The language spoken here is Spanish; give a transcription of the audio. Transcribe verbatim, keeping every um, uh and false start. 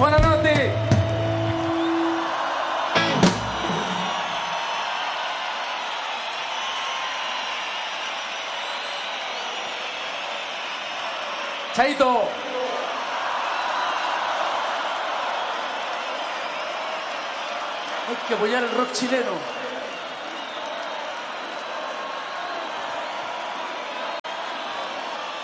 Buenas noches. Chaito. Hay que apoyar el rock chileno.